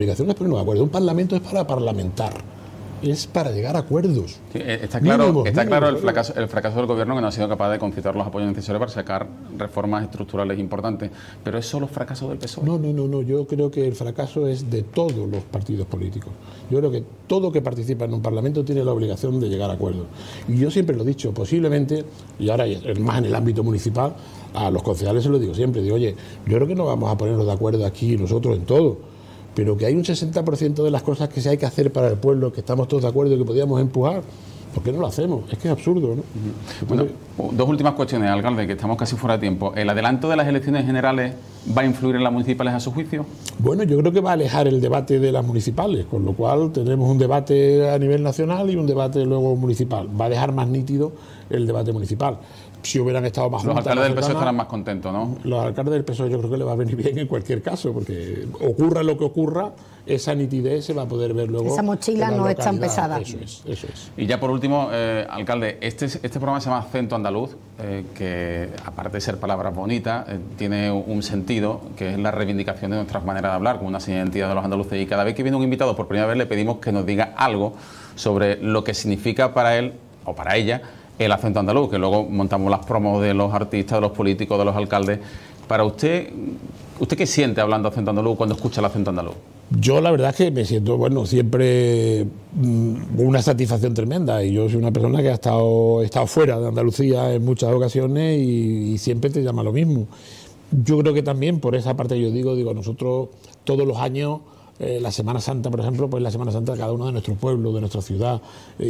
obligación es ponernos de acuerdo. Un parlamento es para parlamentar, es para llegar a acuerdos. Sí, está claro el fracaso del gobierno, que no ha sido capaz de concitar los apoyos necesarios para sacar reformas estructurales importantes. Pero ¿es solo fracaso del PSOE? No. Yo creo que el fracaso es de todos los partidos políticos. Yo creo que todo que participa en un parlamento tiene la obligación de llegar a acuerdos. Y yo siempre lo he dicho, posiblemente, y ahora más en el ámbito municipal, a los concejales se lo digo siempre, digo, oye, yo creo que no vamos a ponernos de acuerdo aquí nosotros en todo, pero que hay un 60% de las cosas que se hay que hacer para el pueblo, que estamos todos de acuerdo y que podíamos empujar, ¿por qué no lo hacemos? Es que es absurdo, ¿no? Bueno, dos últimas cuestiones, alcalde, que estamos casi fuera de tiempo. ¿El adelanto de las elecciones generales va a influir en las municipales a su juicio? Bueno, yo creo que va a alejar el debate de las municipales, con lo cual tendremos un debate a nivel nacional y un debate luego municipal. Va a dejar más nítido el debate municipal. Si hubieran estado más juntos, los alcaldes del PSOE estarán más contentos, ¿no? Los alcaldes del PSOE yo creo que les va a venir bien en cualquier caso, porque ocurra lo que ocurra, esa nitidez se va a poder ver luego. Esa mochila no es tan pesada. Eso es. Y ya por último, alcalde, este programa se llama Acento Andaluz, que aparte de ser palabras bonitas, tiene un sentido, que es la reivindicación de nuestras maneras de hablar, como una señal de identidad de los andaluces. Y cada vez que viene un invitado por primera vez le pedimos que nos diga algo sobre lo que significa para él o para ella el acento andaluz, que luego montamos las promos de los artistas, de los políticos, de los alcaldes. Para usted, ¿qué siente hablando acento andaluz cuando escucha el acento andaluz? Yo la verdad es que me siento, siempre una satisfacción tremenda, y yo soy una persona que he estado fuera de Andalucía en muchas ocasiones y siempre te llama lo mismo. Yo creo que también por esa parte yo digo, nosotros todos los años, la Semana Santa, por ejemplo, pues la Semana Santa de cada uno de nuestros pueblos, de nuestra ciudad,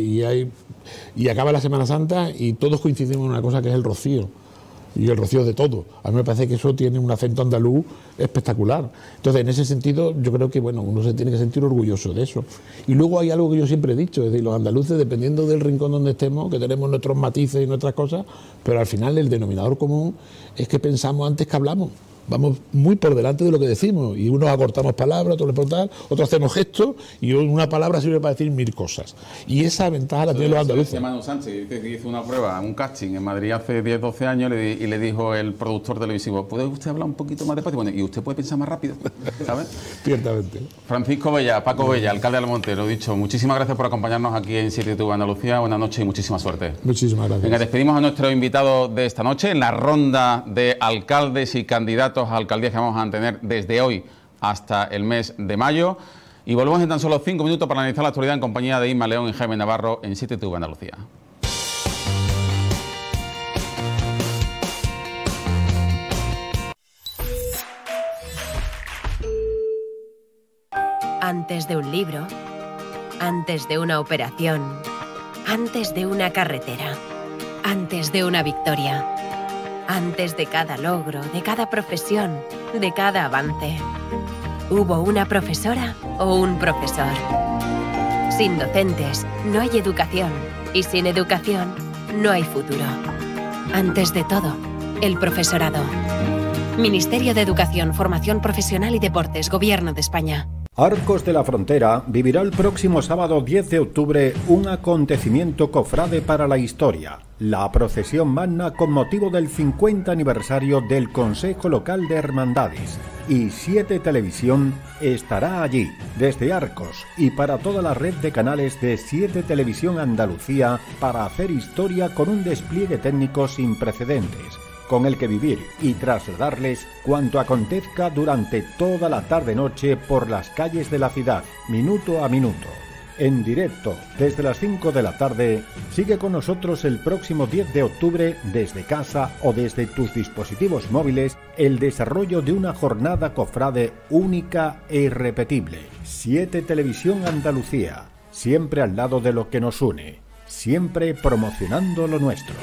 y acaba la Semana Santa y todos coincidimos en una cosa que es el rocío, y el rocío de todo. A mí me parece que eso tiene un acento andaluz espectacular. Entonces, en ese sentido, yo creo que uno se tiene que sentir orgulloso de eso. Y luego hay algo que yo siempre he dicho, es decir, los andaluces, dependiendo del rincón donde estemos, que tenemos nuestros matices y nuestras cosas, pero al final el denominador común es que pensamos antes que hablamos. Vamos muy por delante de lo que decimos, y unos acortamos palabras, otros reportar, otros hacemos gestos, y una palabra sirve para decir 1000 cosas. Y esa ventaja la tienen los andaluces. Manu Sánchez hizo una prueba, un casting en Madrid hace 10-12 años, y le dijo el productor televisivo, ¿puede usted hablar un poquito más despacio? Bueno, y usted puede pensar más rápido, ¿sabes? Ciertamente. Francisco Bella, Paco Bella, alcalde de Almonte, dicho, muchísimas gracias por acompañarnos aquí en 7TV Andalucía. Buenas noches y muchísima suerte. Muchísimas gracias. Venga, despedimos a nuestro invitado de esta noche en la ronda de alcaldes y candidatos a alcaldías que vamos a tener desde hoy hasta el mes de mayo, y volvemos en tan solo 5 minutos para analizar la actualidad en compañía de Inma León y Jaime Navarro en 7TV Andalucía. Antes de un libro, antes de una operación, antes de una carretera, antes de una victoria, antes de cada logro, de cada profesión, de cada avance, ¿hubo una profesora o un profesor? Sin docentes no hay educación, y sin educación no hay futuro. Antes de todo, el profesorado. Ministerio de Educación, Formación Profesional y Deportes, Gobierno de España. Arcos de la Frontera vivirá el próximo sábado 10 de octubre un acontecimiento cofrade para la historia, la procesión magna con motivo del 50 aniversario del Consejo Local de Hermandades. Y 7 Televisión estará allí, desde Arcos y para toda la red de canales de 7 Televisión Andalucía, para hacer historia con un despliegue técnico sin precedentes, con el que vivir y trasladarles cuanto acontezca durante toda la tarde-noche por las calles de la ciudad, minuto a minuto. En directo, desde las 5 de la tarde, sigue con nosotros el próximo 10 de octubre, desde casa o desde tus dispositivos móviles, el desarrollo de una jornada cofrade única e irrepetible. 7 Televisión Andalucía, siempre al lado de lo que nos une, siempre promocionando lo nuestro.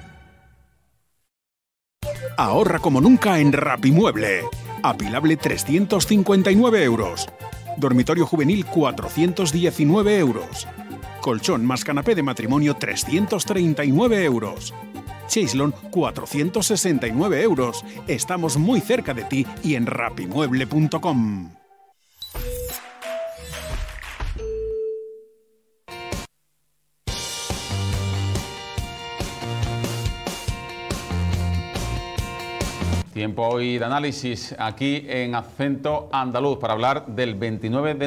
Ahorra como nunca en Rapimueble. Apilable 359 euros. Dormitorio juvenil 419 euros. Colchón más canapé de matrimonio 339 euros. Chaislon 469 euros. Estamos muy cerca de ti y en rapimueble.com. Tiempo hoy de análisis aquí en Acento Andaluz para hablar del 29 de